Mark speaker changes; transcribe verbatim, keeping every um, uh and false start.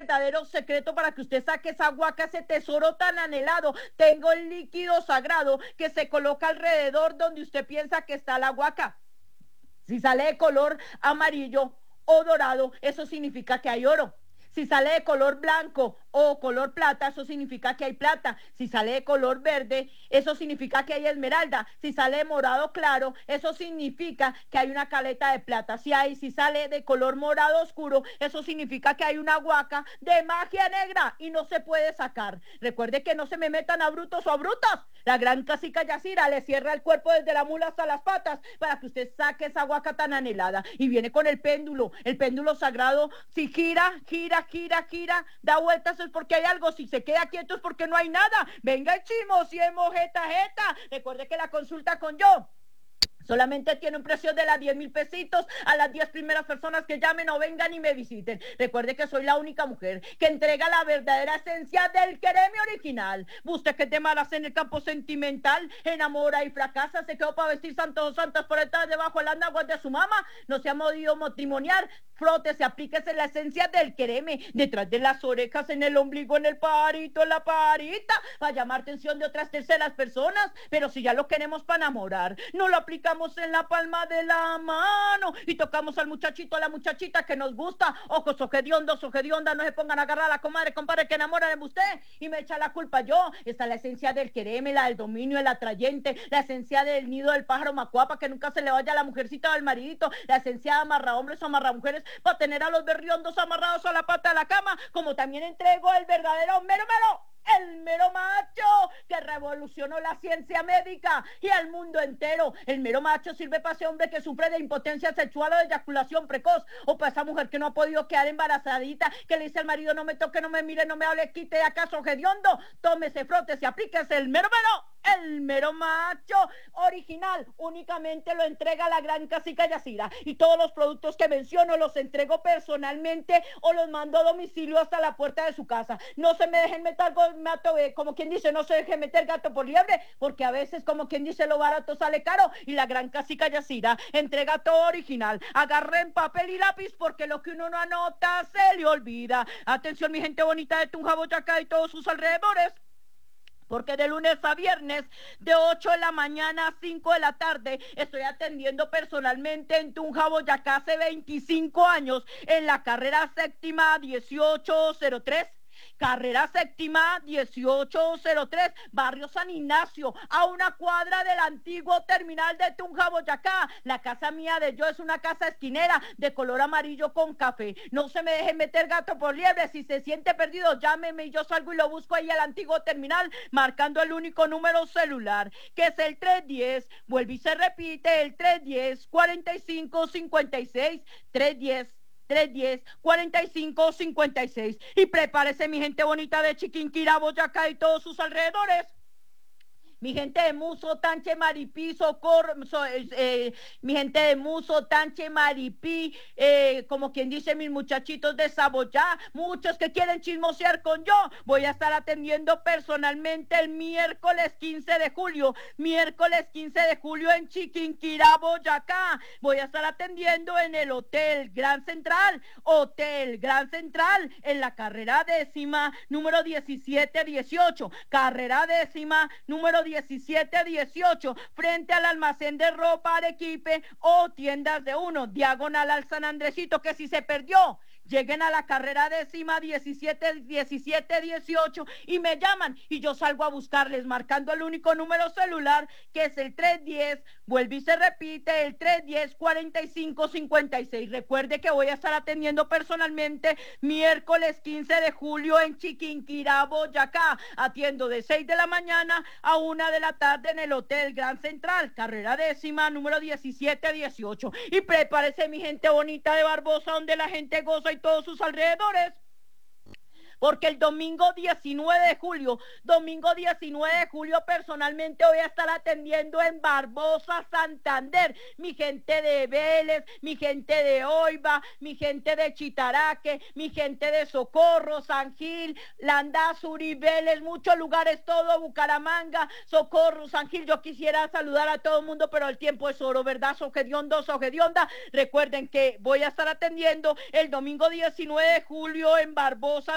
Speaker 1: verdadero secreto para que usted saque esa guaca, ese tesoro tan anhelado. Tengo el líquido sagrado que se coloca alrededor donde usted piensa que está la guaca. Si sale de color amarillo o dorado, eso significa que hay oro. Si sale de color blanco o color plata, eso significa que hay plata. Si sale de color verde, eso significa que hay esmeralda. Si sale de morado claro, eso significa que hay una caleta de plata. Si hay, si sale de color morado oscuro, eso significa que hay una guaca de magia negra y no se puede sacar. Recuerde que no se me metan a brutos o a brutas. La gran cacica Yacira le cierra el cuerpo desde la mula hasta las patas para que usted saque esa guaca tan anhelada. Y viene con el péndulo, el péndulo sagrado. Si gira, gira, gira, gira, da vueltas es porque hay algo. Si se queda quieto es porque no hay nada. Venga el chimo, si es mojeta, jeta. Recuerde que la consulta con yo solamente tiene un precio de las diez mil pesitos a las diez primeras personas que llamen o vengan y me visiten. Recuerde que soy la única mujer que entrega la verdadera esencia del quereme original. Usted que es de malas en el campo sentimental, enamora y fracasa, se quedó para vestir santos o santas por estar debajo de las naguas de su mamá, no se ha podido matrimoniar, frótese, aplíquese la esencia del quereme, detrás de las orejas, en el ombligo, en el parito, en la parita, para llamar atención de otras terceras personas. Pero si ya lo queremos para enamorar, no lo aplicamos en la palma de la mano y tocamos al muchachito, a la muchachita que nos gusta. Ojos ojediondos, ojediondas, no se pongan a agarrar a la comadre, compadre, que enamora de usted y me echa la culpa yo. Está la esencia del quereme, la del dominio, el atrayente, la esencia del nido del pájaro macuapa, que nunca se le vaya a la mujercita o al maridito, la esencia de amarra hombres o amarra mujeres para tener a los berriondos amarrados a la pata de la cama, como también entrego el verdadero mero mero, el mero macho que revolucionó la ciencia médica y al mundo entero. El mero macho sirve para ese hombre que sufre de impotencia sexual o de eyaculación precoz, o para esa mujer que no ha podido quedar embarazadita, que le dice al marido: no me toque, no me mire, no me hable, quite acaso hediondo, tómese, frótese, aplíquese el mero mero, el mero macho original. Únicamente lo entrega la gran cacica Yacira, y todos los productos que menciono los entrego personalmente o los mando a domicilio hasta la puerta de su casa. No se me dejen meter con mato, eh, como quien dice, no se deje meter gato por liebre, porque a veces, como quien dice, lo barato sale caro, y la gran cacica Yacira entrega todo original. Agarren papel y lápiz, porque lo que uno no anota se le olvida. Atención, mi gente bonita de Tunja, Boyacá y todos sus alrededores, porque de lunes a viernes, de ocho de la mañana a cinco de la tarde, estoy atendiendo personalmente en Tunja, Boyacá, hace veinticinco años, en la carrera séptima dieciocho cero tres. Carrera séptima dieciocho cero tres, barrio San Ignacio, a una cuadra del antiguo terminal de Tunja, Boyacá. La casa mía de yo es una casa esquinera de color amarillo con café. No se me dejen meter gato por liebre. Si se siente perdido, llámeme y yo salgo y lo busco ahí al antiguo terminal, marcando el único número celular, que es el tres diez, vuelve y se repite, el tres diez, cuarenta y cinco, cincuenta y seis, tres diez, tres diez, cuarenta y cinco, cincuenta y seis. Y prepárese, mi gente bonita de Chiquinquirá, Boyacá y todos sus alrededores. Mi gente de Muso, Tanche, Maripí, Socorro, so, eh, mi gente de Muso, Tanche, Maripí, eh, como quien dice, mis muchachitos de Saboyá, muchos que quieren chismosear con yo, voy a estar atendiendo personalmente el miércoles quince de julio, miércoles quince de julio en Chiquinquirá, Boyacá. Voy a estar atendiendo en el Hotel Gran Central, Hotel Gran Central, en la carrera décima, número diecisiete dieciocho, carrera décima, número diecisiete dieciocho, frente al almacén de ropa Arequipe o tiendas de uno, diagonal al San Andresito, que si se perdió, lleguen a la carrera décima diecisiete diecisiete dieciocho y me llaman y yo salgo a buscarles marcando el único número celular, que es el tres diez, vuelve y se repite, el tres diez, cuarenta y cinco, cincuenta y seis. Recuerde que voy a estar atendiendo personalmente miércoles quince de julio en Chiquinquirá, Boyacá. Atiendo de seis de la mañana a una de la tarde en el Hotel Gran Central, carrera décima, número diecisiete dieciocho. Y prepárese, mi gente bonita de Barbosa, donde la gente goza y todos sus alrededores, porque el domingo diecinueve de julio, domingo diecinueve de julio, personalmente voy a estar atendiendo en Barbosa, Santander, mi gente de Vélez, mi gente de Oiva, mi gente de Chitaraque, mi gente de Socorro, San Gil, Landazuri, Vélez, muchos lugares, todo Bucaramanga, Socorro, San Gil. Yo quisiera saludar a todo el mundo, pero el tiempo es oro, ¿verdad? Sogediondo, Sogedionda. Recuerden que voy a estar atendiendo el domingo diecinueve de julio en Barbosa,